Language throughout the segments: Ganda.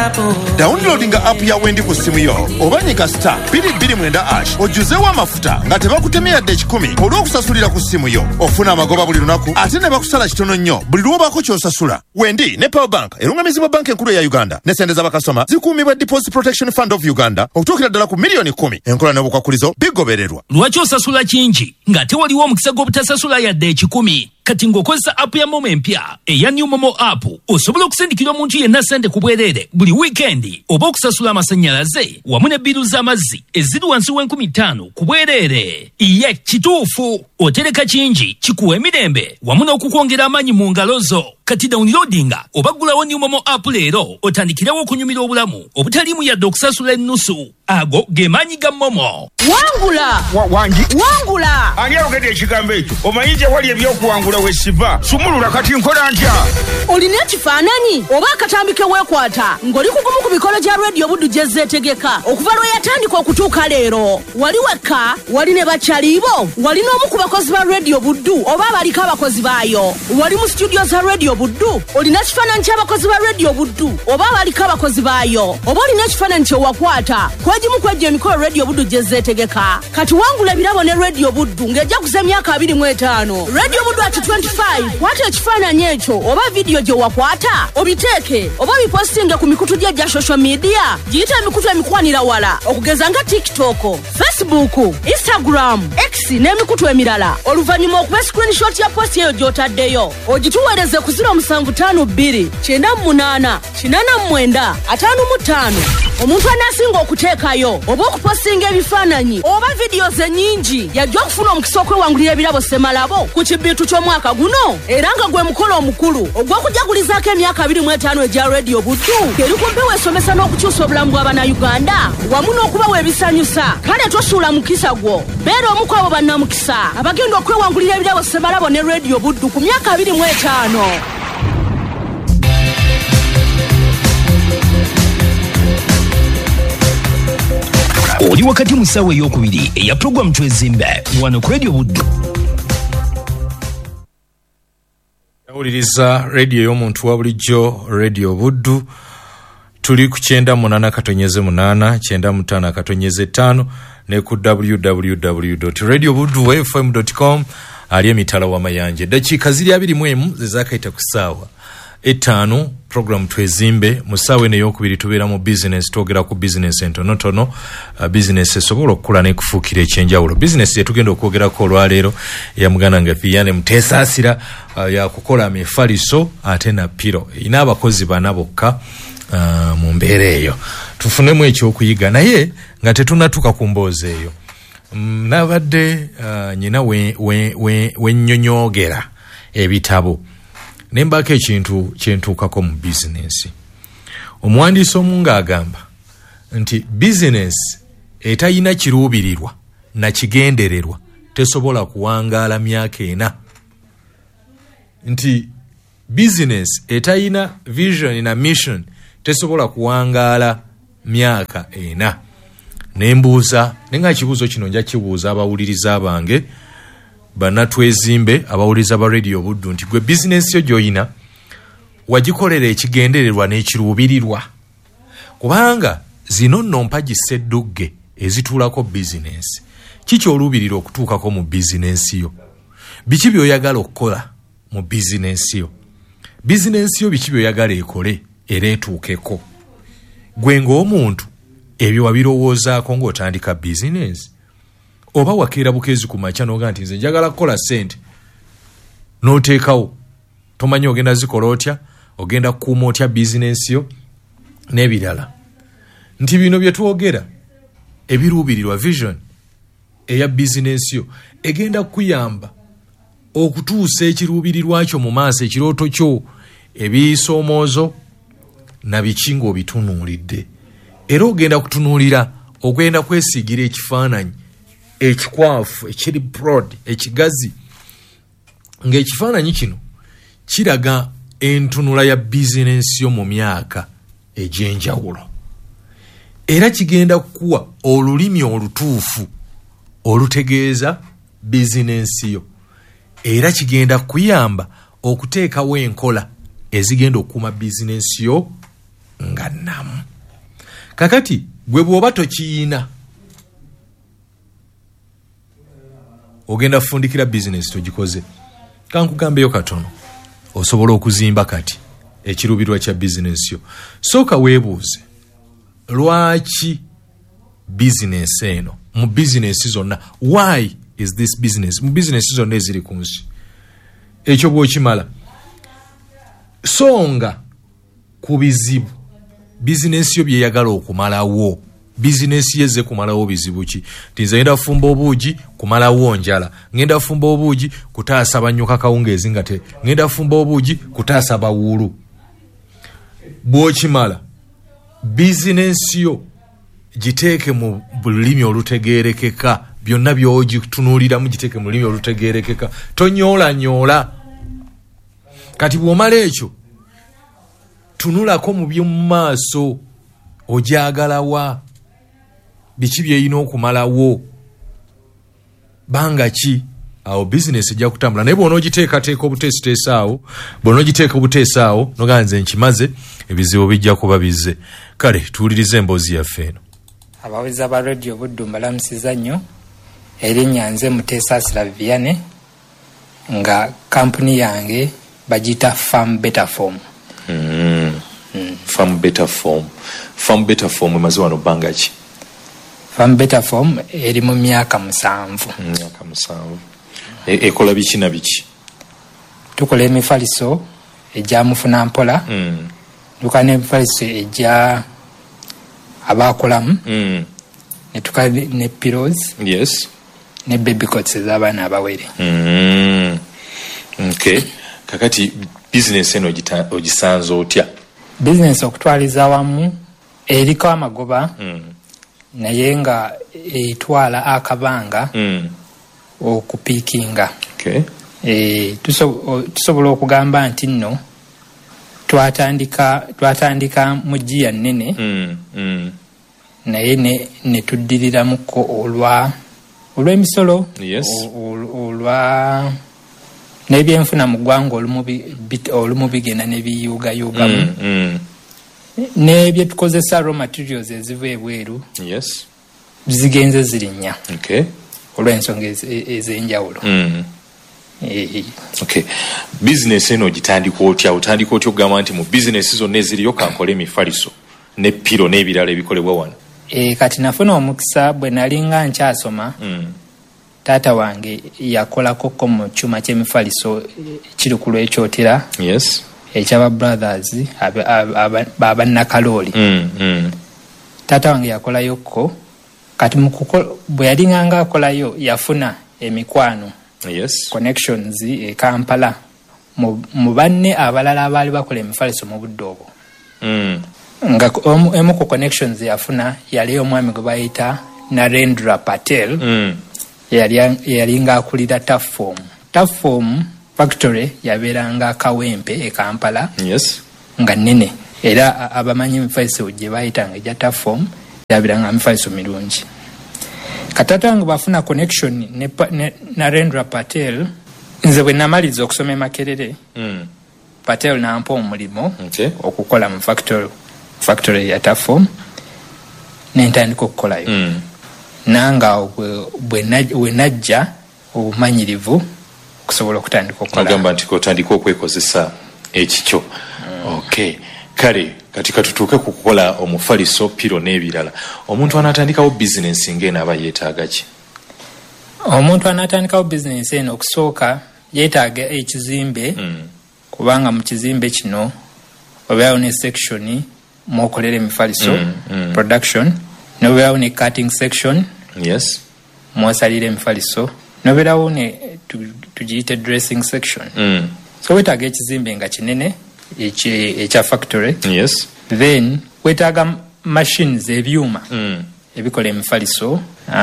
Downloadinga app ya Wendi ku simu yo obanyiga star 229 ojuzeewo amafuta nga tebakutemya yadde 10 olw'okusasulira ku simu yo. Ofuna amagoba buli lunaku ate ne bakusala kitono nnyo buli lw'obaako ky'osasula. Wendi ne Power Bank erungamizibwa banka enkulu ya Uganda ne sente z'abakasoma zikuumibwa Deposit Protection Fund of Uganda okutuukira ddala ku miliyoni 10. Enkola n'obukwakulizo bigobererwa. Lwaki osasula kingi nga tewaliwo omukisa gw'obutasasula yadde 10? Kati ng'okozesa app ya Momo empya eya New Momo app osobola okusindikira omuntu yenna sente ku bwereere buli weekend oba okusasula amasannyalaze wamu ne biru z'amazzi eziri wansi w'50 ku bwereere. Ye kituufu otereka kingi kikuwa emirembe wamu n'okukwongera amaanyi mu ngalo zo. Kati downloadinga oba ggulawo New Momo app leero otandikirewo okunyumira obulamu obutaliimu yadde okusasula ennusu. Ago ge maanyi ga Momo. Wangula wangula ani ayogedde ekigambo ekyo? Omanyi wali ebyokuwangula wesiva sumulula kati nkola ntya? Olina ekifaananyi oba akatambike weekwata ng'oli kugumu ku mikolo gya Radio Buddu gye zeetegeka okuva lwe yatandika okutuuka leero? Wali wekka? Wali ne bakyaliibo? Wali n'omu ku bakozi ba Radio Buddu oba abaliko abakozi baayo? Wali mu studio za Radio Buddu? Olina ekifaananyi ky'abakozi ba Radio Buddu oba abaliko abakozi baayo? Oba olina ekifaananyi kyewakwata kwegimu kwejja emikolo Radio Buddu gye zeetegeka? Kati wangula ebirabo ne Radio Buddu ng'ejja kuza emyaka 25. Radio Buddu at 25 kwata ekifaananyi ekyo oba vidiyo gye wakwata obiteeke oba bipostinge ku mikutu gya social media giyita emikutu emikwanira wala okugeza nga TikTok, Facebook, Instagram, X n'emikutu emirala. Oluvannyuma okuba screenshot ya post eyo gy'otaddeyo ogituweereze ku 0752 98 89 55. Omuntu anaasinga okuteekayo oba okupostinga ebifaananyi oba vidiyo ze nnyingi yajja okufuna omukisa okwewangulira ebirabo Ssemalabo ku kibbiitu ky'omwaka guno, era nga gwe mukolo omukulu ogw'okujagulizaako emyaka 25 egya Radio Buddu eri ku mpewo esomesa n'okukyusa obulamu bw'Abannayuganda wamu n'okubawa ebisanyusa. Kale tosuula mukisa gwo, beera omu ku abo bannamukisa abagenda okwewangulira ebirabo Ssemalabo ne Radio Buddu ku myaka 25. Oli wakati mu ssaawa ey'okubiri eya pulogulaamu Twezimbe wano ku Radio Buddu. Awuliriza radio y'omuntu wa bulijjo Radio Buddu. Tuli ku 98.8 95.5 ne ku www.radiobuddu.fm.com ali emitala wa mayanje. Dakiika ziri 21 zezakayita ku ssaawa 5 program Twezimbe mu ssaawa eno ey'okubiri tubeera mu business, twogera ku business entonotono, business esobola okukula n'ekufuukira ekyenjawulo. Business gye tugenda okwogerako olwaleero ya muganda nga Vianney Muteesaasira ya kukola amefaliso ate na piro. Ina abakozi bana bokka mu mbeera eyo. Tufunemu ekyokuyiga naye nga tetunatuuka ku mboozi eyo. Nabadde nyina we nnyonyoogera ebitabo nembako ekintu kyentuukako mu business. Omuwandiisi omu ng'agamba nti business etayina kiruubirirwa na kigendererwa tesobola kuwangaala myaka 4. Nti business etayina vision na mission tesobola kuwangaala myaka 4. Nembuuza nenga kibuuzo kino nja kibuuza abawuliriza bange bana Twezimbe abawuliriza ba Radio Buddu nti gwe business yo gyoyina wagikolera ekigendererwa n'ekiruubirirwa? Kubanga zino nno mpagi sseddugge ezituulako business. Kiki oluubirira okutuukako mu business yo? Biki by'oyagala okukola mu business yo? Business yo biki by'oyagala ekole era etuukeko? Gwe ng'omuntu ebyo wabirowoozaako ng'otandika business? Oba wakeera bukeezi ku makya n'oga nti nze njagala kukola ssente n'oteekawo tomanyi ogenda zikola otya, ogenda kukuuma otya business yo n'ebirala. Nti bino bye twogera ebiruubirirwa vision eya business yo egenda kuyamba okutuusa ekiruubirirwa kyo mu maaso, ekirooto kyo, ebisoomoozo na biki ng'obitunuulidde. Era ogenda kutunuulira ogenda kwesiigira ekifaananyi ekikwafu ekiri broad ekigazi ng'ekifaananyi kino kiraga entunula ya business yo mu myaka egy'enjawulo, era kigenda kukuwa olulimi olutuufu olutegeeza business yo, era kigenda kuyamba okuteekawo enkola ezigenda okukuuma business yo nga namu. Kakati gwe bw'oba tokiina ogenda fundikira business togikoze. Kankugambeyo katono osobola okuzimba kati ekirubirwa kya business yo. Sooka weebuuze lwaki business eno mu business zonna, why is this business mu business zonna eziri ku nsi. Ekyo bw'okimala songa ku bizibu business yo byeyagala okumalawo. Business yeze kumalawo bizibu ki? Tinze ngenda fumba obuugi kumalawo njala, ngenda fumba obuugi kutaasa banyoka kawungeezi ngate, ngenda fumba obuugi kutaasa bawulu. Bw'okimala business yo giteeke mu bulimi olutegeerekeka, byonna by'ogitunuuliramu giteeke mu bulimi olutegeerekeka, tonyoola. Kati bw'omala ekyo tunulako mu by'omu maaso, ogyagalawa, biki byeyina okumalawo, banga ki, awo business ejja kutambula. Naye bw'onoogiteekateeka obuteesiteesaawo, bw'onoogiteeka obuteesaawo noganze nkimaze, ebizibu bijja kuba bizze. Kale tuwulirize emboozi yaffe eno. Abaweza ba radio Buddu mbalamusiza nnyo. Erinnya nze Muteesa Vianney, nga kampuni yange bagita Farm Better Form. Farm Better Form. Farm Better Form emaze wano bbanga ki? Farm Better Form eri mu myaka 7. Myaka 7. Ekola biki na biki? Tukola emifaliso ejja mufuna mpola. Tukola emifaliso ejja abakolamu. Ne tukola ne pillows. Yes. Ne baby coats ez'abaana abawere. Okay. Kakati business eno ogisanze otya? Business okutwaliza wamu eriko amagoba, naye nga etwala akabanga okupiikinga. Okay. Tusobola okugamba nti nno twatandika mu jjiya nnene, naye ne tuddiriramuko olw'emisolo, yes, olwa n'ebyenfuna mu ggwanga olumu bigenda ne biyuugayuugamu, n'ebye tukozesa raw materials eziva ebweru, yes, zigenze zirinnya. Okay. Olw'ensonga ez'enjawulo. Okay. Business eno gitandika otya? Otandika otya okugamba nti mu business zonna eziriyo kankola emifaliso ne piro n'ebirala ebikolebwa wano? Kati nafuna omukisa bwe nalinga nkyasoma, taata wange yakolako mu kyuma ky'emifaliso kiri ku lw'ekyotera, yes, ekyaba brothers abannakalooli. Taata wange yakolayokko, kati bwe yalinganga akolayo yafuna emikwano, yes, connections e Kampala mu banne abalala abaali bakola emifaliso mu budde obwo. Nga emu ku connections yafuna yali omwami gwe bayita Narendra Patel, yalinga akulira Tafform factory yabeeranga Kawempe e Kampala, yes, nga nnene, era abamanyi emifaliso gye bayitanga ejja Tafform yabeeranga emifaliso mirungi. Katata wange bafuna connection ne Narendra Patel, nze bwe namaliza okusoma Makerere, Patel n'ampa omulimo okukola mu factory ya Tafform, n'entandika okukolayo. Nanga bwe najja obumanyirivu okusobola okutandika okukola. Agamba nti kotandika okwekozesa ekikyo. Okay. Kale kati katutuuke ku kukola omufaliso, piro n'ebirala. Omuntu anatandikawo business ng'eno aba yeetaaga ki? Omuntu anatandikawo business eno okusooka yeetaaga ekizimbe, kubanga mu kizimbe kino obeerawo ne section mw'okolera emifaliso, production, n'obeerawo ne cutting section, yes, mw'osalira emifaliso, n'obeerawo ne tugiyite dressing section. So weetaaga ekizimbe nga kinene ekya factory, yes, then weetaaga machines, ebyuma ebikola emifaliso.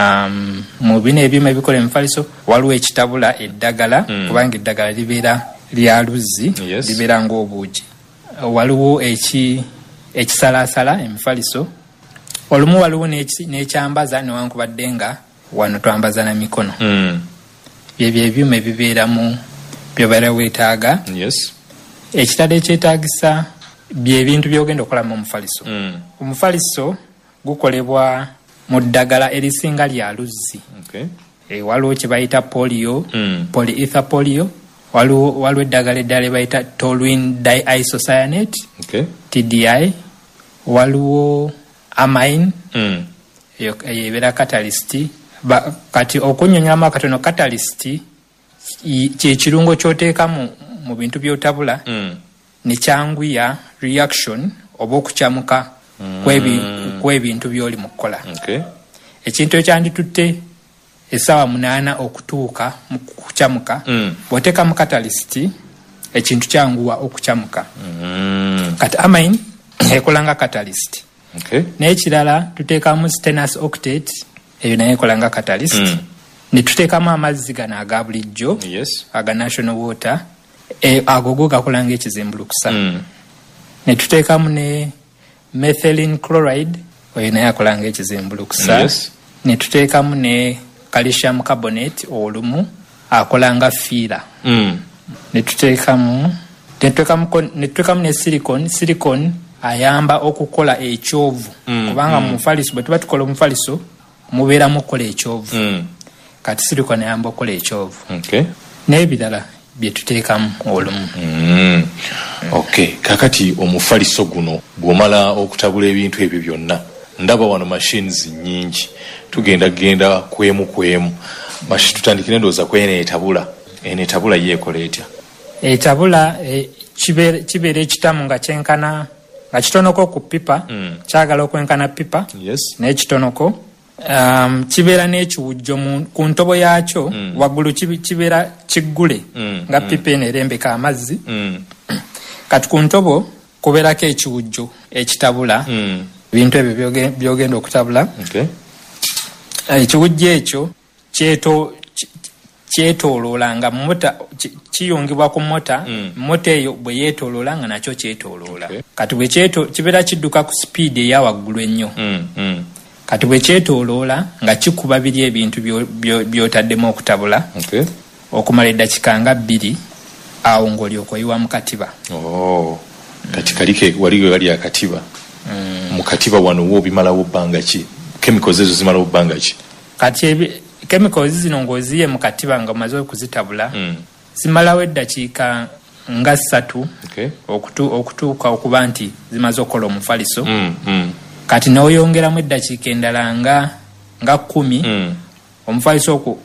Mu bino ebyuma ebikola emifaliso waliwo ekitabula eddagala, kubanga eddagala libeera lya luzzi, yes, libeera ng'obuugi. Waliwo ekisalaasala emifaliso, olumu waliwo n'ekyambaza newankubadde nga wano twambaza na mikono. Byebyo ebyuma ebibeeramu byobeera weetaaga. yes. Ekitala ekyetaagisa bye bintu byogenda okola mu mufaliso. Omufaliso gukolebwa mu ddagala erisinga lya luzzi. Waliwo kye bayita polio, polyether polio, waliwo eddagala eddala bayita toluene diisocyanate, TDI, waliwo amine, eyo ebeera catalyst. Kati okunnyonnyola akatono, catalyst kye kirungo ky'oteeka mu bintu by'otabula ne kyanguya reaction oba okukyamuka kw'ebintu by'oli mu kukola. Ekintu ekyanditutte essaawa 8 okutuuka mu kukyamuka, bw'oteeka mu catalyst ekintu kyanguwa okukyamuka. Kati amine ekola nga catalyst. N'ekirala tuteekamu stannous octet, eyo naye ekola nga catalyst. Ne tuteekamu amazzi gano aga bulijjo, aga national water, ago go gakola ng'ekizimbulukusa. Ne tuteekamu ne methylene chloride, oyo naye akola ng'ekizimbulukusa. Ne tuteekamu ne calcium carbonate, olumu akola nga fiira. Ne tuteekamu ne silicone ayamba okukola ekyovu, kubanga mu mufaliso bwe tuba tukola omufaliso mubeeramu okukola ekyovu. Kati silicone ayamba okukola ekyovu. N'ebirala bye tuteekamu olumu. Kakati omufaliso guno bw'omala okutabula ebintu ebyo byonna, ndaba wano machines nnyingi, tugenda kwemu. Tutandikire ndowooza kweno etabula yeekola etya? Etabula kibeera ekitamu nga kyenkana, nga kitonoko ku pipa, kyagala okwenkana pipa, n'ekitonoko. Kibeera n'ekiwujjo ku ntobo yaakyo, waggulu kibeera kiggule nga pipa eno erembeka amazzi. Kati ku ntobo kubeerako ekiwujjo ekitabula ebintu ebyo byogenda okutabula. Ekiwujjo ekyo kyetooloola nga mota kiyungibwa ku mota, mota eyo bwe yeetooloola nga nakyo kyetooloola. Kati bwe kibeera kidduka ku sipiidi eya waggulu ennyo. Kati bwe kyetooloola nga kikuba biri ebintu by'otaddemu okutabula okumala eddakiika nga 2, awo ng'olyoka oyiwa mu katiba. Kati kalike waliwo wali akatiba. Mu katiba wano wo bimalawo bbanga ki? Chemicals ezo zimalawo bbanga ki? Kati chemicals zino ng'oziye mu katiba nga omaze okuzitabula, zimalawo eddakiika nga 3 okutuuka okuba nti zimaze okukola omufaliso. Kati n'oyongeramu eddakiika endala nga 10, omufaliso ogwo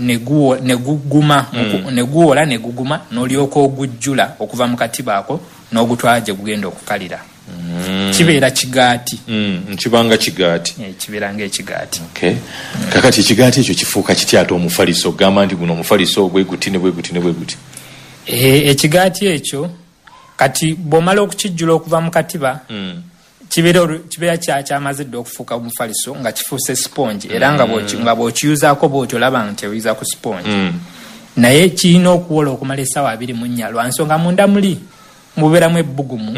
neguwola neguguma, n'olyoka ogujjula okuva mu katiba ako n'ogutwala gye gugenda okukalira. Kibeera kigaati. Kibanga kigaati. Kibeera ng'ekigaati. Kakati ekigaati ekyo kifuuka kitya ate omufaliso? Gamba nti guno omufaliso bwe guti ne bwe guti ne bwe guti. Ekigaati ekyo kati bw'omala okukijjula okuva mu katiba, kibeera kyamazidde okufuuka omufaliso nga kifuuse sponge, era nga bw'okiyuzaako bw'otyo olaba nti oyuza ku sponge. Naye kirina okuwola okumala essaawa 24 lwa nsonga munda muli mubeeramu ebbugumu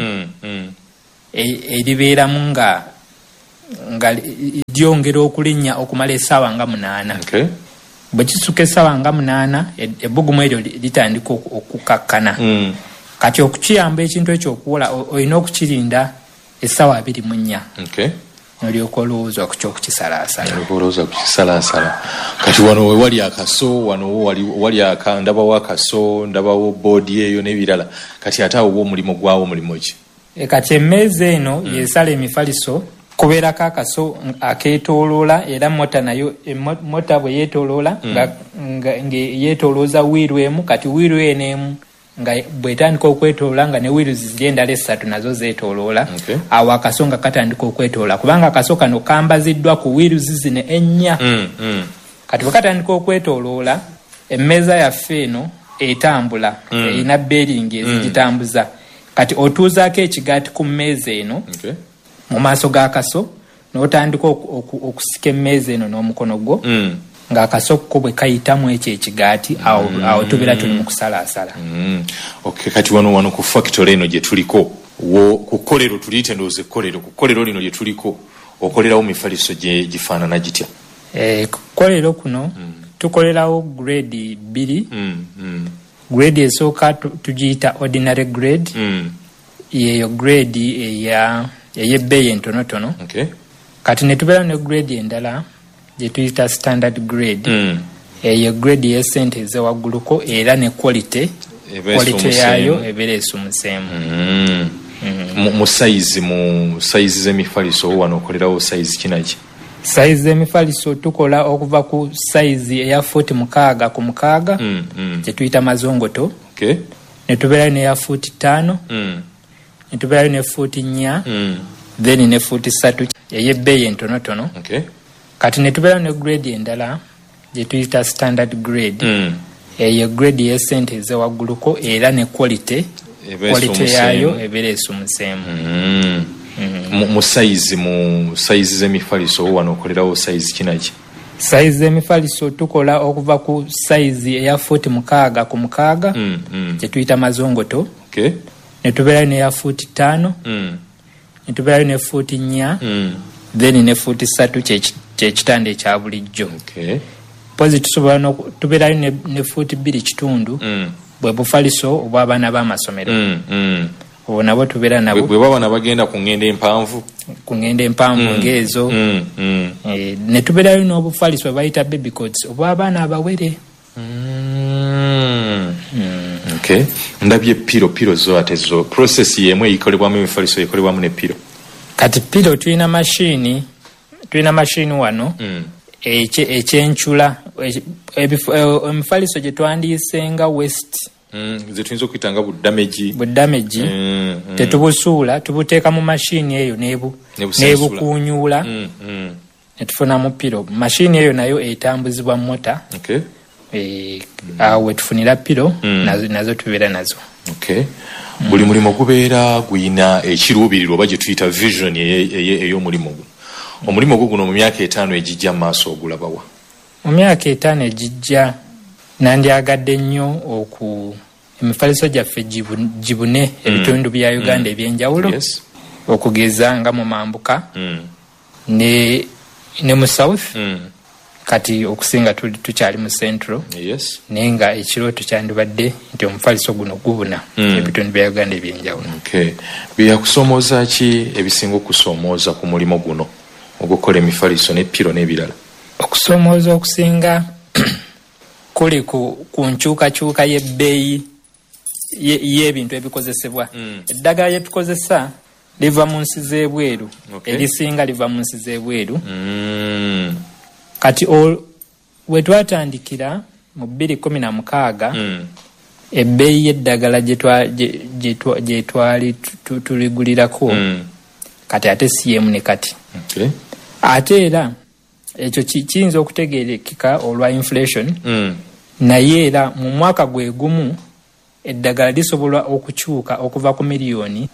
eribeeramu nga lyongera okulinnya okumala essaawa nga 8. Bwe kisuka essaawa nga 8, ebbugumu eryo litandika okukakkana. Kati okukiyamba ekintu ekyo okuwola olina okukirinda essaawa 24. N'olyoka olowooza ku ky'okukisalaasala. Kati wano we wali akaso, wano wali ndabawo akaso, ndabawo boodi eyo n'ebirala. Kati ate awo omulimu gwawo mulimu ki? Kati emmeeza eno yesala emifaliso, kubeerako akaso akeetooloola, era mota nayo mota bwe yeetooloola nga yeetoolooza wiiru emu. Kati wiiru eno emu nga bwetandika okwetooloola nga ne wiiru ziri endala 3 nazo zeetooloola, awo akaso nga katandika okwetooloola, kubanga akaso kano kambaziddwa ku wiiru zino 4. Kati bwe katandika okwetooloola, emmeeza yaffe eno etambula, erina beeringi ezigitambuza. Kati otuuzaako ekigaati ku mmeeza eno mu maaso g'akaso, n'otandika okusika emmeeza eno n'omukono gwo, ng'akaso ko bwe kayitamu ekyo ekigaati, awo tubeera tuli mu kusalaasala. Kati wano ku factory eno gye tuliko, ku kkolero tuliyite ndowooza ekkolero, ku kkolero lino gye tuliko okolerawo mifaliso gifaanana gitya? Ku kkolero kuno tukolerawo grade 2. Grade esooka tugiyita ordinary grade. yeyo grade ey'ebbeeyi entonotono. Okay. Kati ne tubeera ne grade endala gye tuyita standard grade. Eyo grade y'essente ezewagguluko era ne quality yaayo ebeera esumuseemu. Mu size z'emifaliso wano okolerawo size kinaki? Size z'emifaliso tukola okuva ku size eya 40 mukaaga ku mukaaga gye tuyita mazongoto. Okay. Ne tubeerayo n'eya 5 ne tubeerayo ne 4 then ne 3 ey'ebbeeyi entonotono. Okay. Kati ne tubeerayo ne grade endala gye tuyita standard grade. Eyo grade y'essente ezewagguluko era ne quality yaayo ebeera esumuseemu. Mu size z'emifaliso wano okolerawo size kinaki? Size z'emifaliso tukola okuva ku size eya 40 mukaaga ku mukaaga gye tuyita mazongoto. Okay. Ne tubeerayo n'eya 5 ne tubeerayo ne 4 then ne 3 kyekitanda ekya bulijjo. Okay. Pozi tusobola tubeerayo ne 2 kitundu bwe bufaliso obw'abaana b'amasomero. Obwo nabo tubeera nabo bwe baba nabagenda ku ngendo empanvu ng'ezo. Ne tubeerayo n'obufaliso bwe bayita baby codes obw'abaana abawere. Okay. Ndabye piro zo ate zo process yemu eyikolebwamu emifaliso eyikolebwamu ne piro. Kati piro tulina mashini wano ekyenchula emifaliso gye twandiyisenga west ze tuyinza okuyita nga budamagi tetubusuula tubuteeka mu mashini eyo nebukunyuula netufunamu piro. Mashini eyo nayo etambuzibwa mota. Okay. Awo wetufunira piro nazo tubeera nazo. Okay. Buli mulimu gubeera guyina ekiruubirirwa oba gye tuyita vision ey'omulimu gwo. Omulimu guno mu myaka 5 ejijja maaso ogulabawa? Mu myaka 5 ejijja nandyagadde nnyo emifaliso gyaffe gibune ebitundu bya Uganda ebyenjawulo. Yes. Okugeza nga mu mambuka ne mu south. Kati okusinga tukyali mu central. Yes. Naye nga ekirooto kyandibadde nti omufaliso guno gubuna ebitundu bya Uganda ebyenjawulo. Okay. Byakusomooza ki ebisinga okusomooza ku mulimu guno okukola emifaliso ne piro n'ebirala? Okusomooza okusinga kuli ku nkyukakyuka y'ebbeeyi y'ebintu ebikozesebwa. Eddagala lye tukozesa liva mu nsi z'ebweru. Erisinga liva mu nsi z'ebweru. Kati we twatandikira mu 2016 ebbeeyi y'eddagala gye twali tuligulirako kati ate siyemu ne kati. Okay. Ate era ekyo kiyinza okutegeerekeka olwa inflation. Naye era mu mwaka gwe gumu eddagala lisobola okukyuka okuva ku miliyoni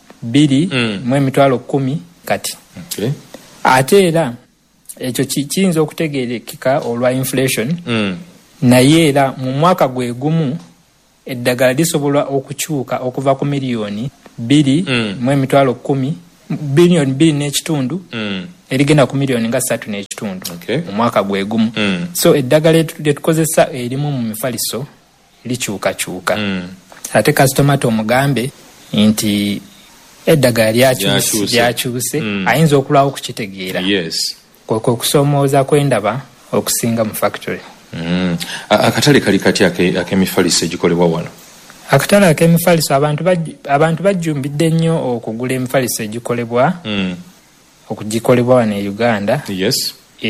2.10 kati. Okay. Ate era ekyo kiyinza okutegeerekeka olwa inflation. Naye era mu mwaka gwe gumu eddagala lisobola okukyuka okuva ku miliyoni 2.10 billion 2.5 erigenda ku miliyoni nga 3.5. Okay. Mu mwaka gwe gumu. So eddagala lyetukozesa erimu mu mifaliso likyukakyuka. Ate customer tomugambe nti eddagala lyakyuse ayinza okulwawo okukitegeera. Yes. Kwekwe okusomooza kwendaba okusinga mu factory. Akatale kali kati ak'emifaliso egikolebwa wano? Akatale ak'emifaliso abantu bajjumbidde nnyo okugula emifaliso egikolebwa okugikolebwa wano e Uganda. Yes.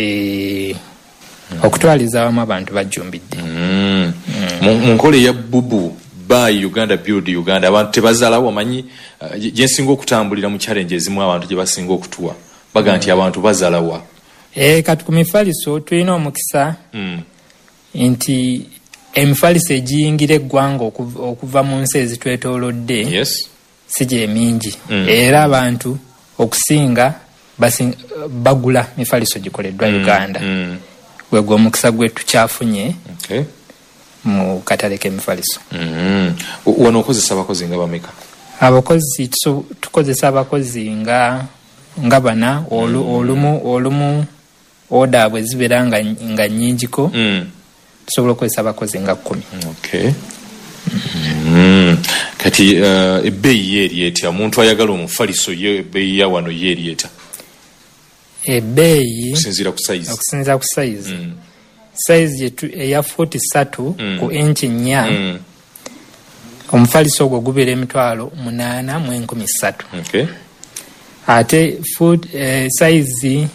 Okutwaliza awamu abantu bajjumbidde. Mu nkola eya bubu buy Uganda build Uganda abantu tebazaalawo amanyi gyensinga okutambulira mu challenge ezimu abantu gye basinga okutuwa baga nti abantu bazaalawa. Kati ku mifaliso tulina omukisa nti emifaliso egiyingira eggwanga okuva mu nsi ezitwetoolodde. Yes. Si gye mingi. Era abantu okusinga bagula mifaliso gikoleddwa Uganda. Gwegwo omukisa gwe tukyafunye. Okay. Mu katale k'emifaliso. Wano okozesa abakozi nga bameka? Abakozi tukozesa abakozi nga bana olumu oda bwe zibeera nga nnyingiko tusobola okukozesa abakozi nga 10. Okay. kati ebbeeyi yeeryeta omuntu ayagala omufaliso ye ebbeeyi ya wano yeeryeta ebbeeyi okusinziira ku size size eya 43 ku inchi 4 omufaliso ogwo gubeera $8,300. Okay. Ate size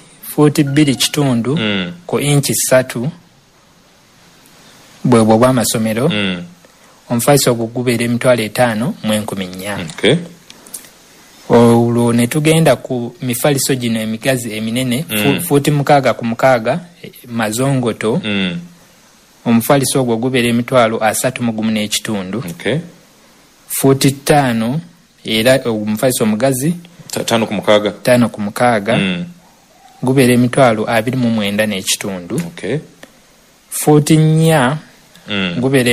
42 ku inchi 3 bwebwo bw'amasomero omufaliso ogwo gubeera $5,400. Okay. olwo ne tugenda ku mifaliso gino emigazi eminene fuuti 6 ku 6 mazongoto omufaliso ogwo gubeera $31,500. Okay. fuuti 5 era omufaliso omugazi 5 ku 6 5 ku 6 gubeera $29,500. Okay. fuuti 4 gubeera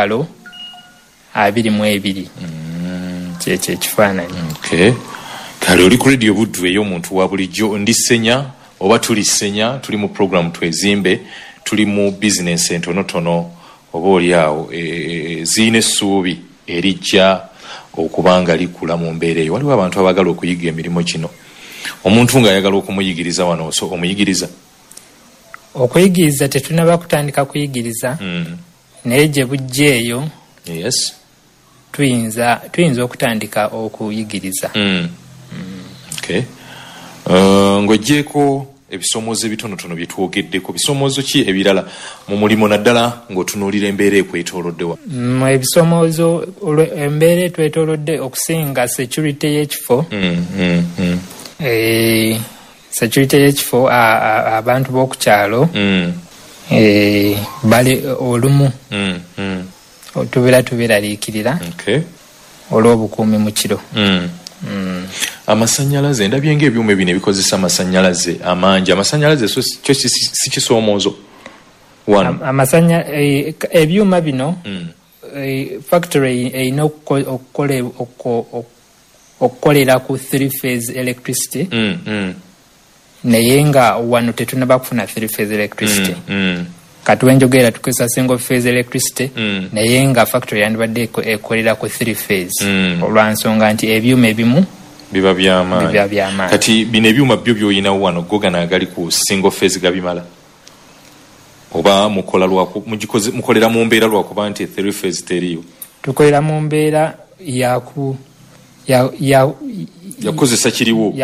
$22,000. kyekyo ekifaananyi. Okay. Kale oli ku radio Buddu ey'omuntu wa bulijjo ndi Senya oba tuli Senya tuli mu program Twezimbe tuli mu business entonotono oba oli awo ziine essuubi erijja okubanga likula mu mbeera eyo. Waliwo abantu abagala okuyiga emirimu kino omuntu ng'ayagala okumuyigiriza wano omuyigiriza okuyigiriza tetunaba kutandika kuyigiriza naye gye bujja eyo yes tuyinza okutandika okuyigiriza. Okay. Ng'oggyeko ebisoomoozo ebitonotono bye twogeddeko bisoomoozo ki ebirala mu mulimo naddala ng'otunuulira embeera ekwetooloddewa? Ebisoomoozo embeera etwetoolodde okusinga security y'ekifo. Security y'ekifo abantu b'okukyalo bali olumu tubeeraliikirira olw'obukuumi mu kiro. Amasannyalaze ndabye ng'ebyuma ebino ebikozesa amasannyalaze amangi. Amasannyalaze kyo si kisoomoozo wano. Ebyuma bino factory erina okukolera ku 3-phase electricity naye nga wano tetunaba kufuna 3-phase electricity. Kati wenjogera tukozesa single phase electricity naye nga factory yandibadde ekolera ku 3-phase olwansonga nti ebyuma ebimu biba by'amaanyi. Kati bino ebyuma byo by'olinawo wano go gano agali ku single phase gabimala oba mukolera mu mbeera lwakuba nti 3-phase teriyo? Tukolera mu mbeera yakozesa kiriwo.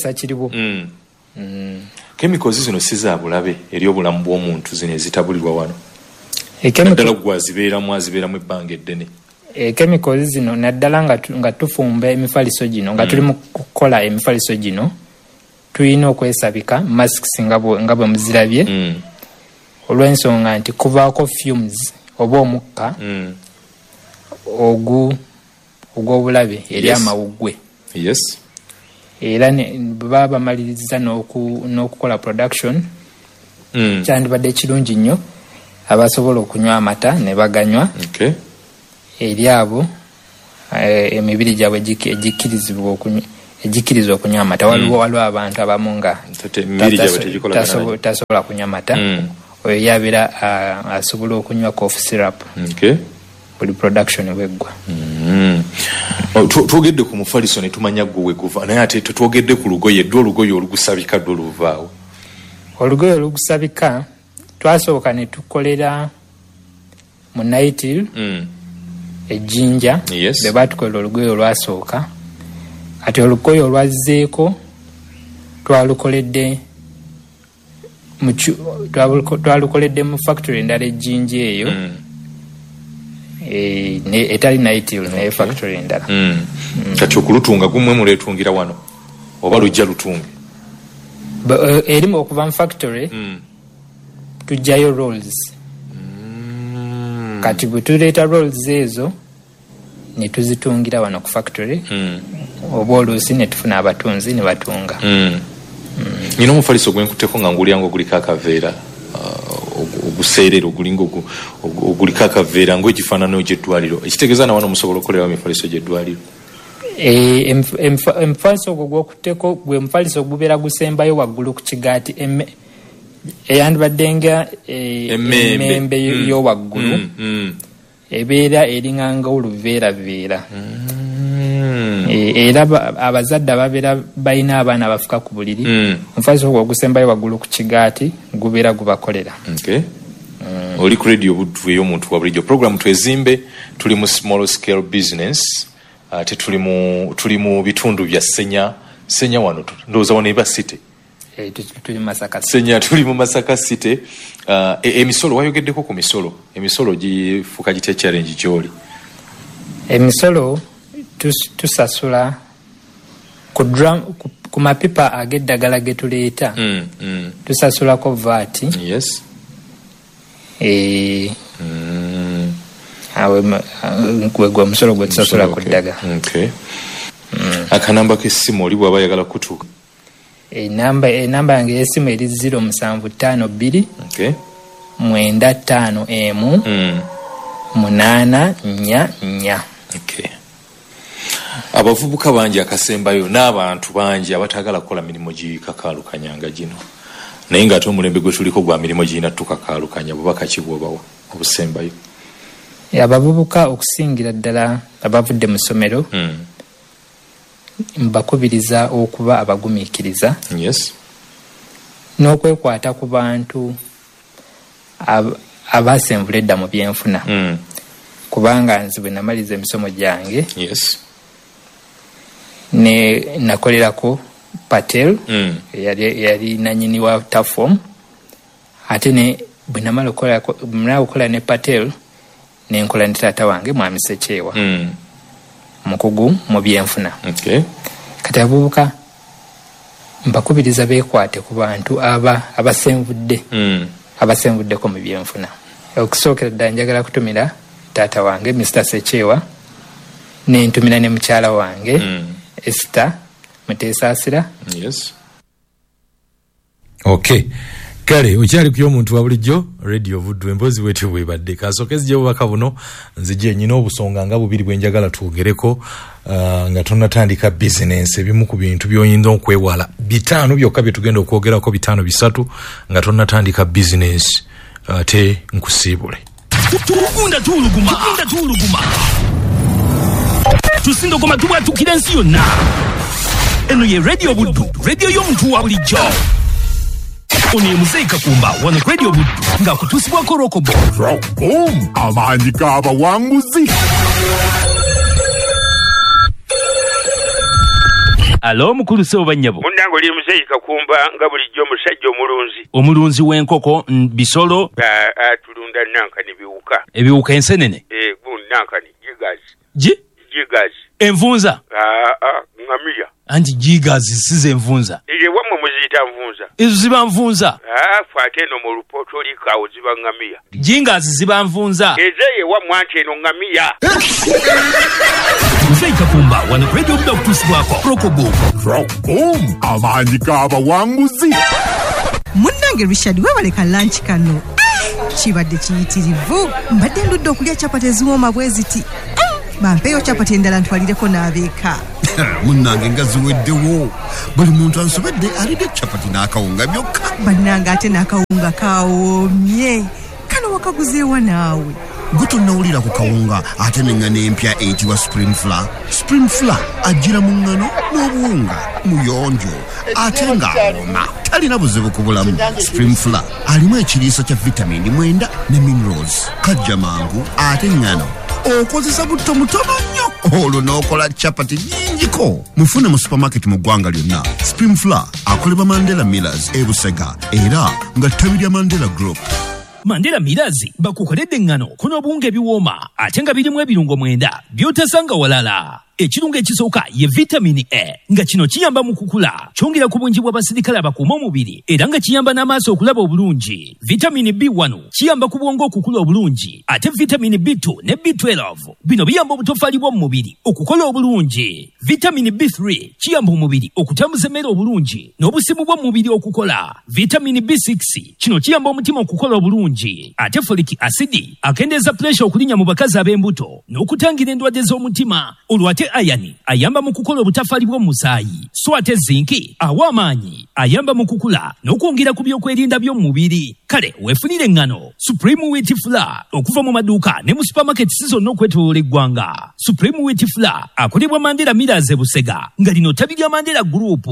Chemicals zino si za bulabe eri obulamu bw'omuntu zino ezitabulirwa wano. Naddala gwazibeeramu ebbanga eddene. Chemicals zino naddala nga tufumba emifaliso gino nga tuli mu kukola emifaliso gino tulina okwesabika masks nga bwe muzirabye olw'ensonga nti kuvaako fumes oba omukka ogw'obulabe eri amawuggwe. Yes. Era baba bamaliriza n'okukola production kyandibadde kirungi nnyo abasobola okunywa amata ne baganywa eri abo emibiri gyabwe egikkiriza okunywa amata. Waliwo abantu abamu nga tasobola kunywa amata oyo yabeera asobola okunywa cough syrup buli production bweggwa. Twogedde ku mufaliso ne tumanya gwe weguva naye ate tetwogedde ku lugoye. Dde olugoye olugusabika dde oluvaawo? Olugoye olugusabika twasooka ne tukolera mu Naitil ejjinja be baatukolera olugoye olwasooka. Ati olugoye olwazzeeko twalukoledde mu factory endala ejjinja eyo etali Naitil naye factory endala. Kati okulutunga gumwe muleetungira wano oba lujja lutunge? Erimu okuva mu factory tujjayo rolls. Kati bwe tuleeta rolls ezo ne tuzitungira wano ku factory oba oluusi ne tufuna abatunzi ne batunga. Nina omufaliso gwenkutteko nga ngulyanga oguliko akaveera oguseerera ogulinga oguliko akaveera ng'ekifaanano gy'eddwaliro. Ekitegeeza na wano musobola okukolerawo emifaliso gy'eddwaliro? Emufaliso ogwo gwokutteko gwe mufaliso gubeera gusembayo waggulu ku kigaati eyandibadde nga emmembe y'owaggulu ebeera eringanga oluveeraveera era abazadde ababeera balina abaana abafuka ku buliri omufaisi ogwo ogusembayo waggulu ku kigaati gubeera gubakolera. Oli ku radio Buddu ey'omuntu wa bulijjo program twezimbe tuli mu small scale business ate tuli mu bitundu bya Senya wano ndowooza wano eba city. Tuli Masaka Senya tuli mu Masaka city. Emisolo wayogeddeko ku emisolo gifuuka gitya challenge gy'oli? Emisolo tusasula ku mapipa ag'eddagala ge tuleeta tusasulako VAT. Yes. Gwe omusolo gwe tusasula ku ddagala. Akanamba k'essimu oli bw'aba ayagala kutuuka? Enamba yange y'essimu eri 0752 951 844. Abavubuka bangi akasembayo n'abantu bangi abatagala kukola mirimu gikakaalukanyanga gino naye ng'ate omulembe gwe tuliko gwa mirimu girina tukakaalukanya bubaka ki bw'obawa obusembayo? Abavubuka okusingira ddala abavudde mu ssomero mbakubiriza okuba abagumiikiriza n'okwekwata ku bantu abasenvula edda mu byenfuna kubanga nze bwe namaliza emisomo gyange ne nakolerako Patel yali nanyini wa Tafom ate ne bwe namala okukola ne Patel ne nkola ne taata wange Mwami Ssekyewa mukugu mu byenfuna. Kati abavubuka mbakubiriza beekwate ku bantu abasenvuddeko mu byenfuna. Okusookera ddala njagala kutumira taata wange Mr. Ssekyewa ne ntumira ne mukyala wange Esther Muteesaasira. Kale okyali ku y'omuntu wa bulijjo radio Buddu emboozi bwetyo bwebadde kasookezi gy'obubaka buno nzije nyina obusonga nga bubiri bwe njagala twogereko nga tonnatandika bizinensi ebimu ku bintu by'oyinza okwewala 5 byokka bye tugenda okwogerako 5 3 nga tonnatandika bizinensi ate nkusiibule tugunda tuluguma tusindogoma tubwatukira ensi yonna. Eno ye radio Buddu, radio y'omuntu wa bulijjo. Ono ye Muzeeyi Kakumba wano radio Buddu ng'akutuusibwako Rokobo. Rokom amaanyi g'abawanguzi. Alo mukulu Sebo Bannyabo. Munnange oli Muzeeyi Kakumba nga bulijjo omusajja omulunzi. Omulunzi w'enkoko bisolo. Tulunda nankani biwuka. Ebiwuka ensenene. Nankani gigazi. Gigazi. Envunza. Ngamiya. Anti gigazi size envunza. Wamwe muziyita nvunza. Ezo ziba nvunza. Fate eno mu lupoto likaawo ziba ngamiya. Gingazi ziba nvunza. Ezeye wamwe anti eno ngamiya. Muzeeyi Kakumba wano radio Buddu okutuusibwako Rokobo. Rokom amaanyi g'abawanguzi. Munnange Richard webaleka lunch kano kibadde kiyitirivu mbadde ndudde okulya capati eziwooma bwe ziti bampeeyo capati endala ntwalireko n'abeeka. Munnange nga ziweddewo buli muntu ansobedde alidde capati n'akawunga byokka. Bannange ate n'akawunga kawoomye kano wakaguzeewa naawe? Gwe tonnawulira ku kawunga ate n'engano empya eyitibwa Spring Flour. Spring Flour ajjira mu ngano n'obuwunga muyonjo ate ng'awooma talina buzibu ku bulamu. Spring Flour alimu ekiriisa kya vitamini 9 ne minerals kajja mangu ate ngano okozesa butto mutono nnyo olwo n'okola capati nnyingiko. Mufune mu supermarket mu ggwanga lyonna. Spring Flour akolebwa Mandela Millers e Busega era nga ttabi lya Mandela Group. Mandela Millers bakukoledde engano kuno obuwunga ebiwooma ate nga birimu ebirungo 9 by'otasanga walala. Ekirungo ekisooka ye vitamini A nga kino kiyamba mu kukula kyongera ku bungi bw'abasirikale abakuuma omubiri era nga kiyamba n'amaaso okulaba obulungi. Vitamini B1 kiyamba ku bwongo okukula obulungi ate vitamini B2 ne B12 bino biyamba obutofaali bw'omu mubiri okukola obulungi. Vitamini B3 kiyamba omubiri okutambuza emmere obulungi n'obusimu bw'omu mubiri okukola. Vitamini B6 kino kiyamba omutima okukola obulungi ate folic acid akendeeza pressure okulinnya mu bakazi ab'embuto n'okutangira endwadde z'omutima olwo ate ate ayani ayamba mu kukola obutafaali bw'omusaayi, so ate zinki awa amaanyi ayamba mu kukula n'okwongera ku byokwerinda by'omubiri. Kale weefunire engano Supreme Wheat Flour okuva mu maduuka ne mu supermarkets zonna okwetooloola eggwanga. Supreme Wheat Flour akolebwa Mandela Millers e Busega nga lino ttabi lya Mandela Group.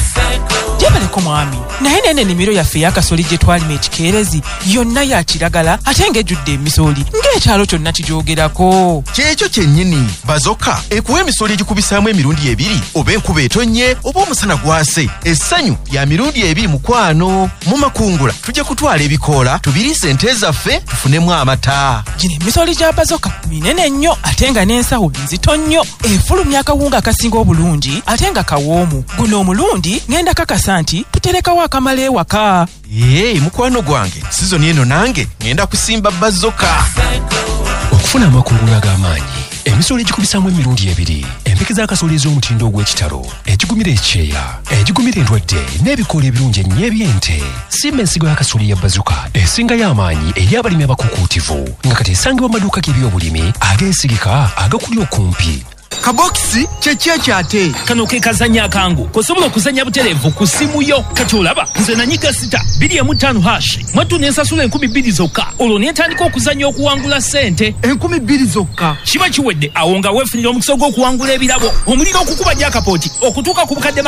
Jebaleko mwami naye nene ennimiro yaffe ey'akasooli gye twalima ekikeerezi yonna ya kiragala ate ng'ejjudde emisoli ng'ekyalo kyonna kijoogerako. Kyekyo kyennyini Bazoka ekuwa emisoli egikubisaamu emirundi ebiri oba enkuba etonnye oba omusana gwase. Essanyu lya mirundi ebiri mukwano. Mu makungula tujja kutwala ebikoola tubiriise ente zaffe tufunemu amata. Gino emisoli gya Bazoka minene nnyo ate nga n'ensawo nzito nnyo, efulumya akawunga akasinga obulungi ate nga kawoomu. Guno omulundi ngenda kakasa nti tuterekawo akamala ewaka. Mukwano gwange sizoni eno nange ngenda kusimba Bazoka. Okufuna amakungula ag'amaanyi, emisolo egikubisaamu emirundi ebiri, empeke z'akasooli ez'omutindo ogw'ekitalo, ekigumira ekyeya, ekigumira endwadde n'ebikoola ebirungi ennyo eby'ente. Simba ensigo y'akasooli ya Bazoka esingayo amaanyi eri abalimi abakukuutivu nga kati esangibwa mu maduuka g'ebyobulimi ageesigika agakuli okumpi. Kabokisi kyeki ate kano ke kazanya akangu kosobola okuzanya butereevu ku simu yo. Kati olaba nze nanyiga sita 255 hash mwattu nensasula 2,000 zokka, olwo netandika okuzanya okuwangula ssente 2,000 zokka. Kiba kiwedde awo nga weefunira omukisa gw'okuwangula ebirabo, omuliro okukuba jackpot okutuuka ku bukadde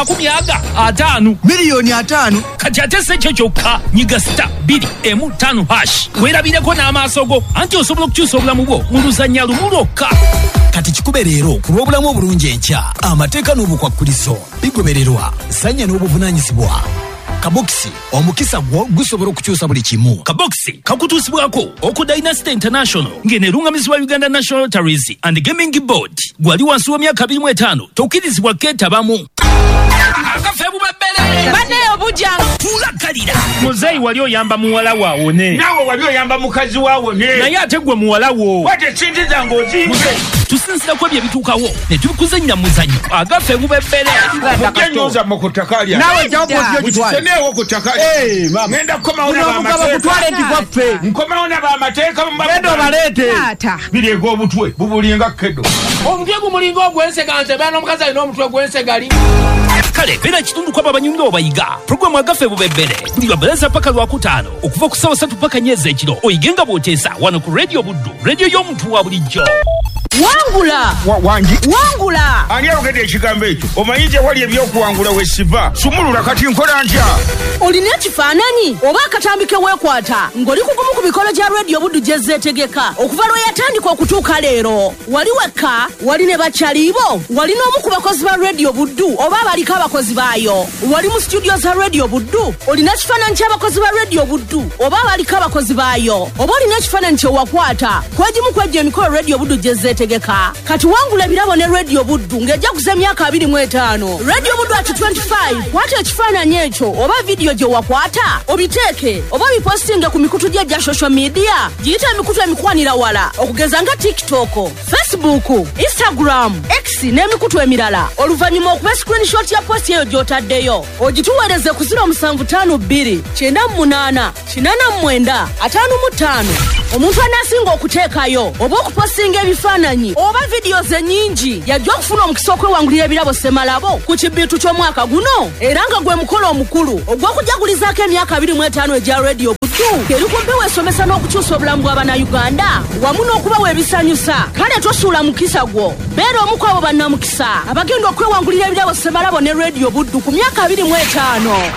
50 miliyoni 5. Kati ate si ekyo kyokka, nyiga sita 215 hash weerabireko n'amaaso go anti osobola okukyusa obulamu bwo mu luzannya lumu lwokka. Kati kikube leero ku lw'obulamu obulungi enkya, amateeka n'obukwakkulizo bigobererwa, ssanya n'obuvunaanyizibwa. Kabokisi omukisa gwo gusobola okukyusa buli kimu. Kabokisi kakutuusibwako oku Dynasty International ng'eneerungamizibwa Uganda National Lotteries and Gaming Board. Gwali wansi w'emyaka 25 tokkirizibwa keetabamu. Akafe bubebere baneyo bujja tulakalira. Muzeyi wali oyamba muwala waawone, naawe wali oyamba mukazi waawone, naye ate gwe muwala wo wate sente zange ozimbe. Tusinzirako ebyo ebituukawo ne tubikuzannya muzannyo agafe bubebere. Mugenyoza mu kutakalya Nawe jawo posyo kitwale. Museneewo kutakalya. Ngenda kukomawo n'abamateeka. Nkomawo n'abamateeka mu Genda obalete. biri eg'obutwe bubulinga kedo. Omutwe gumulinga ogw'ensega nze beera n'omukazi alina omutwe gw'ensega li. Kale beera kitundu kwabo abanyumira obayiga puroguramu agafe bubebere buli lwabalaza paka lwakutaano okuva ku ssaawa 3 paka nnyezi ekiro oyigenga bw'oteesa wano ku Radio Buddu, radio y'omuntu wa bulijjo. wangula Wangi wangula ani ayogedde ekigambo ekyo? Omanyi gye wali ebyokuwangula we siva? Sumulula kati nkola ntya? olina ekifaananyi oba akatambike weekwata ng'oli kugumu ku mikolo gya Radio Buddu gye zeetegeka okuva lwe yatandika okutuuka leero. Wali wekka, wali ne bakyaliibo, wali n'omu ku bakozi ba Radio Buddu oba abaliko abakozi baayo, wali mu studio za Radio Buddu, olina ekifaananyi ky'abakozi ba Radio Buddu oba abaliko abakozi baayo, oba olina ekifaananyi kye wakwata kwegimu kwejja emikolo Radio Buddu gye zeetegeka. Kati wangula ebirabo ne Radio Buddu ng'ejja kuza emyaka 25. Radio Buddu at 25 kwata ekifaananyi ekyo oba vidiyo gye wakwata obiteeke oba bipostinge ku mikutu gye gya social media giyita emikutu emikwanira wala okugeza nga TikTok, Facebook, Instagram, X n'emikutu emirala. Oluvannyuma okuba screenshot ya post eyo gy'otaddeyo ogituweereze ku 0752 98 89 55. Omuntu anaasinga okuteekayo oba okupostinga ebifaananyi oba vidiyo ze nnyingi yajja okufuna omukisa okwewangulira ebirabo Semalabo ku kibbiitu ky'omwaka guno, era nga gwe mukolo omukulu ogw'okujagulizaako emyaka 25 egya Radio Buddu eri kumpi weesomesa n'okukyusa obulamu bw'Abannayuganda wamu n'okubawa ebisanyusa. Kale tosuula mukisa gwo, beera omu ku abo bannamukisa abagenda okwewangulira ebirabo Semalabo ne Radio Buddu ku myaka 25.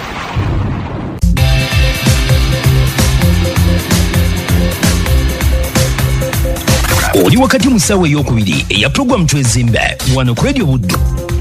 Oli wakati mu ssaawa ey'okubiri eya puroguramu Twezimbe wano ku Radio Buddu.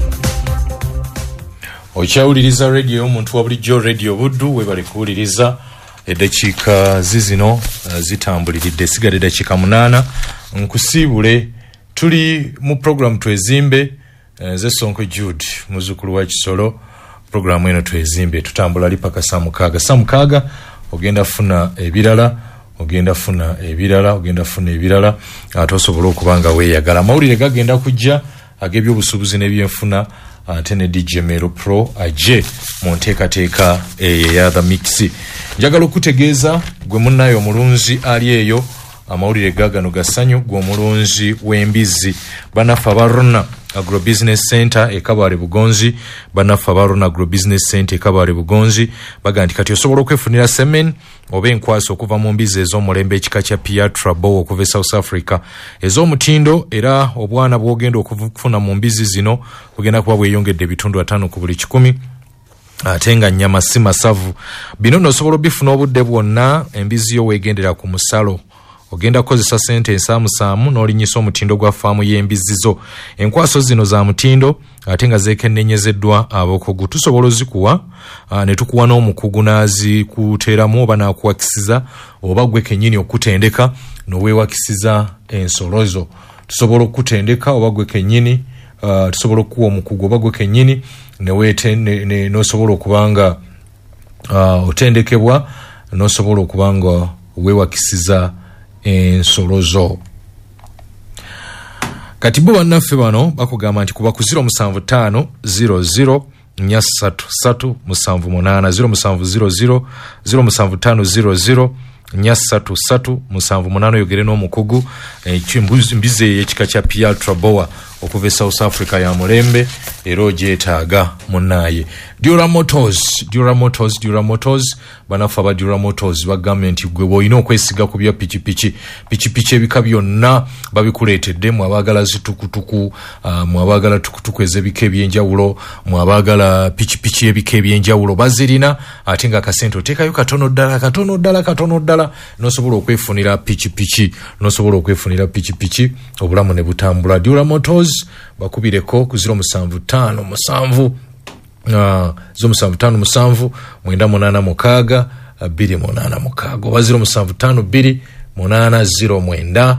Okyawuliriza radio y'omuntu wa bulijjo Radio Buddu, webale kuwuliriza eddakiika zino zitambuliridde sigadde eddakiika 8 nkusiibule. Tuli mu puroguramu Twezimbe, ze Sonko Jude muzzukulu wa Kisolo. Puroguramu eno Twezimbe tutambula ali paka saa 6. Saa 6 ogenda funa ebirala, ogenda funa ebirala ate osobola okuba nga weeyagala. Amawulire gagenda kujja ag'ebyobusuubuzi n'ebyenfuna ate ne DJ Mero Pro aje mu nteekateeka eya The Mix. Njagala okutegeeza gwe munnayo omulunzi ali eyo amawulire gagano gasanyu, gwe omulunzi w'embizzi banaffe abarona Agrobusiness Center ekabale Bugonzi banafa abalona Agrobusiness Center ekabale Bugonzi baga nti kati osobola okwefunira semen oba enkwaso okuva mu mbizi ez'omulembe ekika kya Pierre Trabo okuva South Africa ez'omutindo era obwana bwogenda okufuna mu mbizi zino bugenda kuba bweyongedde bitundu 5 ku buli 100 atenga nyama si masavu bino nosobola bifuna obudde bwonna embizi yo wegendera ku musalo ogenda kozesa sente ensamusamu n'olinyisa omutindo gwa faamu y'embizi zo enkwaso zino za mutindo ate nga zeekennenyezeddwa abokugu tusobola ozikuwa ne tukuwa n'omukugu n'azikuteeramu oba n'akuwakisiza oba gwe kennyini okutendeka n'oweewakisiza ensolo zo tusobola okutendeka oba gwe kennyini tusobola okuwa omukugu oba gwe kennyini n'osobola okubanga otendekebwa n'osobola okubanga weewakisiza ensolo zo kati bo bannaffe bano bakugamba nti kuba ku 075 00 337 070 075 00 337 yogere n'omukugu mbize y'ekika kya Pierre Traboa okuva South Africa ya mulembe era ogyetaaga munnaye Dura Motors banafa ba Dura Motors bagambye nti gwe boyina okwesiga ku bya pichipichi ebika byonna babikuleetedde mu abagala zitukutuku mu abagala tukutuku ezebika ebyenjawulo mu abagala pichipichi ebika ebyenjawulo bazirina ate nga akasente oteekayo katono ddala nosobola okwefunira pichipichi obulamu ne butambula Dura Motors bakubireko ku 075 075 986 286 oba 075 280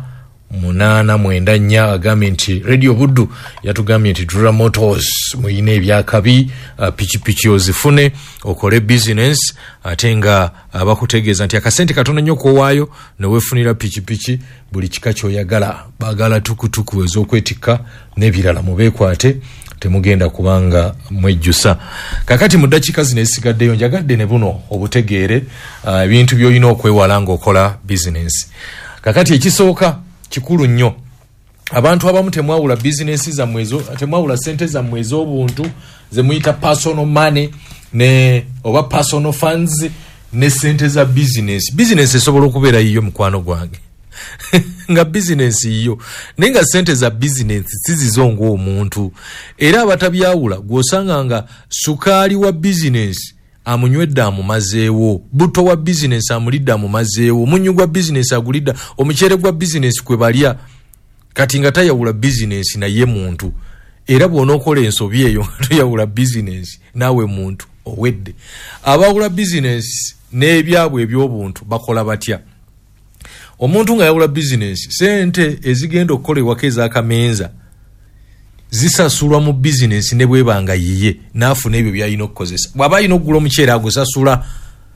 894 agambye nti Radio Buddu yatugambye nti Dura Motors muyina ebyakabi pichipichi ozifune okole business ate nga bakutegeeza nti akasente katono nnyo kowaayo neweefunira pichipichi buli kika kyoyagala bagala tukutuku ez'okwetikka n'ebirala mubeekwate temugenda kubanga mwejjusa kakati mu ddakiika zino ezisigaddeyo njagadde ne buno obutegeere ebintu by'olina okwewala ng'okola business kakati ekisooka kikulu nnyo abantu abamu temwawula business zammwe ezo temwawula sente zammwe ez'obuntu ze muyita personal money ne oba personal funds ne sente za business esobola okubeera yiyo mukwano gwange nga business yiyo nenga sente za business sizizongo omuntu era abatabyawula gwosanga nga sukaali wa business amunywedde amumazeewo buto wa business amulidde amumazeewo munyu gwa business agulidda omukyere gwa business kwe balya kati nga tayawula business naye muntu era bw'onookola ensobi eyo nga toyawula business naawe muntu owedde abawula business n'ebyabwe eby'obuntu bakola batya omuntu nga yawula business sente ezigenda okukola ewaka ez'akamenza zisasulwa mu business ne bwebanga yiye naafuna ebyo byalina okukozesa bw'aba alina okugula omuceere agusasula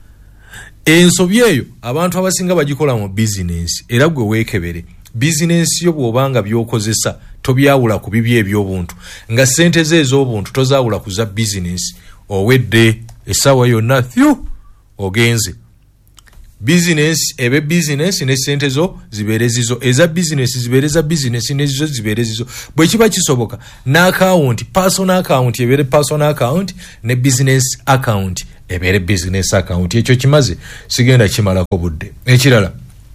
ensobi eyo abantu abasinga bagikola mu business era gwe weekebere business yo bw'obanga by'okozesa tobyawula ku bibi eby'obuntu nga sente ze ez'obuntu tozaawula ku za business owedde essaawa yonna ogenze business ebe business ne sente zo zibeere zizo eza business zibeere za business ne zizo zibeere zizo bwe kiba kisoboka na account personal account ebeere personal account ne business account ebeere business account ekyo kimaze sigenda kimalako budde ekirala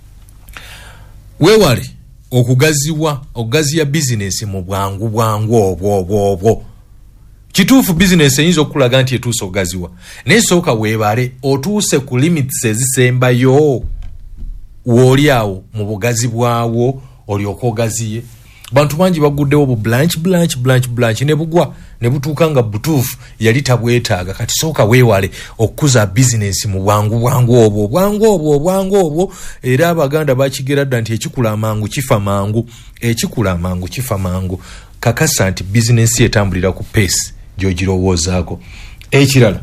weewale okugaziya business mu bwangu obwo kituufu business eyinza okulaga nti etuuse okugaziwa naye sooka weebale otuuse ku limits ezisembayo wooli awo mu bugazi bwawo olyoka ogaziye bantu bangi baguddewo bu branch ne bugwa ne butuuka nga butuufu yali tabwetaaga kati sooka weewale okukuza business mu bwangu obwo era abaganda bakigera dda nti ekikula amangu kifa mangu kakasa nti business etambulira ku pace gy'ogirowoozaako ekirala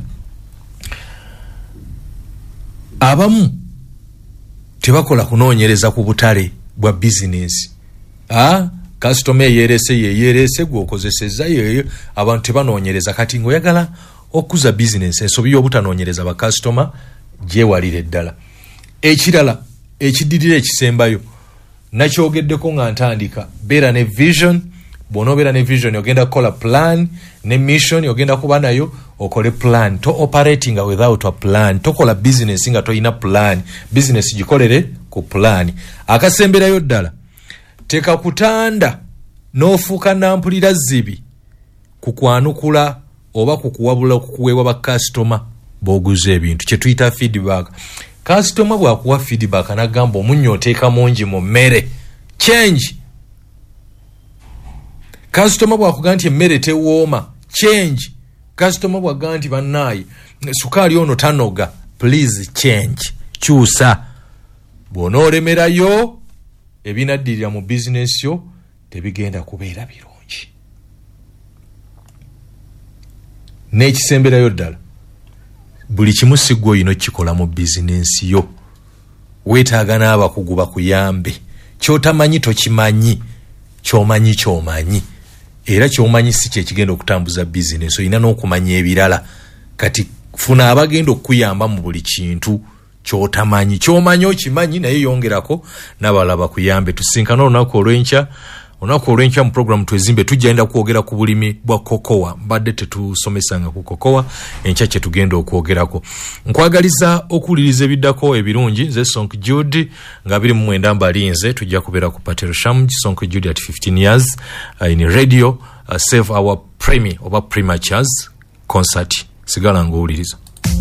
abamu tebakola kunoonyereza ku butale bwa business customer yeerese gwokozeseza yeyo abantu tebanoonyereza kati ng'oyagala okuza business ensobi y'obutanoonyereza ba customer gyewalire ddala ekirala ekiddirira ekisembayo nakyogeddeko nga ntandika beera ne vision bw'onobeera ne vision ogenda kukola plan ne mission ogenda kuba nayo okole plan. To operating without a plan. Tokola business nga toyina plan. Business gikolere ku plan. Akasemberayo ddala teka kutanda n'ofuuka nampulira zibi kukwanukula oba kukuwabula kukuweebwa bakasitoma b'oguza ebintu kye tuyita feedback. Kasitoma bw'akuwa feedback anagamba omunnyo oteeka mungi mu mmere change. Kasitoma bw'akugamba nti emmere tewooma change. Kasitoma bw'agamba nti bannaayi sukaali ono tanoga please change. Kyusa. Bw'onoolemerayo ebinaddirira mu bizinesi yo tebigenda kubeera birungi. N'ekisemberayo ddala buli kimu si ggwe olina okikola mu bizinesi yo. Weetaaga n'abakugu bakuyambe. Ky'otamanyi tokimanyi, ky'omanyi ky'omanyi. Era ky'omanyi si kye kigenda okutambuza bizinesi, olina n'okumanya ebirala. Kati funa abagenda okuyamba mu buli kintu ky'otamanyi. Ky'omanyi okimanyi naye yongerako n'abalala bakuyambe. Tusinkana olunaku olw'enkya. Onaku olw'enkya mu program Twezimbe tujja kwogera ku bulimi bwa kokowa. Mbadde tetusomesanga ku kokowa, enkya kye tugenda okwogerako. Nkwagaliza okuwuliriza ebiddako ebirungi. Nze Sonk Jude nga 29 mbalinze tujja kubeera ku Patero Sham. Sonk Jude at 15 years in radio save our premier oba prematures concert. Sigala ng'owuliriza.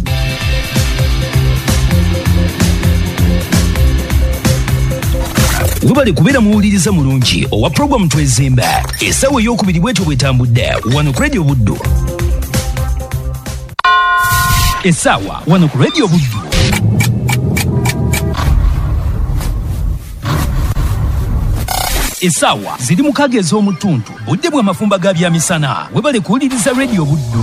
Webale kubeera muwuliriza mulungi owa program Twezimbe. Essaawa ey'okubiri bwetyo bwetambudde wano ku Radio Buddu. Essaawa wano ku Radio Buddu. Essaawa ziri mu kage ez'omutuntu budde bw'amafumba ga byamisana. Webale kuwuliriza Radio Buddu.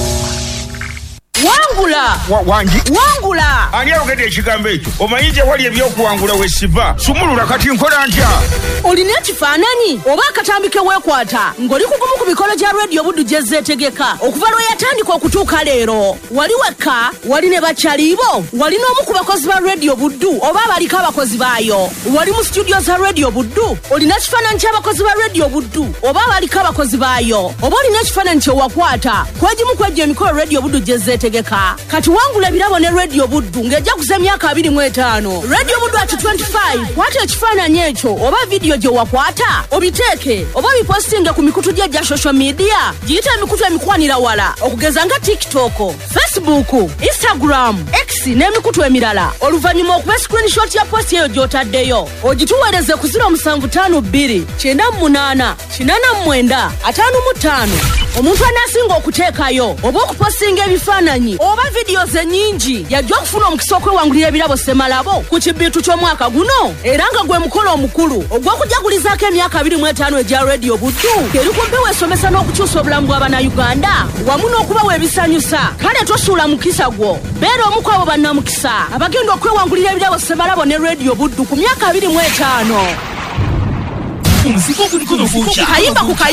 Wangula! Wangula! Ani alogedde ekigambo ekyo? Omanyi nti wali ebyokuwangula wesiba. Sumulula kati nkola ntya? Olina ekifaananyi oba akatambike weekwata ng'oli kugumu ku mikolo gya Radio Buddu gye zeetegeka okuva lwe yatandika okutuuka leero. Wali wekka, wali ne bakyaliibo, wali n'omu ku bakozi ba Radio Buddu oba abaliko abakozi baayo. Wali mu studio za Radio Buddu, olina ekifaananyi ky'abakozi ba Radio Buddu oba abaliko abakozi baayo. Oba olina ekifaananyi kye wakwata kwegimu kw'egyo emikolo Radio Buddu gye zeetegeka. Kati wangula birabo ne Radio Buddu ng'ejja kuza emyaka 25. Radio Buddu at 25 kwata ekifaananyi ekyo oba vidiyo gye wakwata obiteeke oba bipostinge ku mikutu gya social media giyita emikutu emikwanira wala okugeza nga TikTok, Facebook, Instagram, X n'emikutu emirala. Oluvannyuma okuba screenshot ya post eyo gy'otaddeyo ogituweereze ku 0752 98 89 55. Omuntu anaasinga okuteekayo oba okupostinga ebifaananyi oba videos ennyingi yajja okufuna omukisa okwewangulira ebirabo Ssemalabo ku kibbiitu ky'omwaka guno era nga gwe mukolo omukulu ogw'okujagulizaako emyaka 25 egya Radio Buddu eri ku mpewo esomesa n'okukyusa obulamu bw'abannayuganda wamu n'okubawa ebisanyusa. Kale tosuula mukisa gwo, beera omu ku abo bannamukisa abagenda okwewangulira ebirabo Ssemalabo ne Radio Buddu ku myaka 25. Omuzigo guliko n'ogwokya. Kayimba ku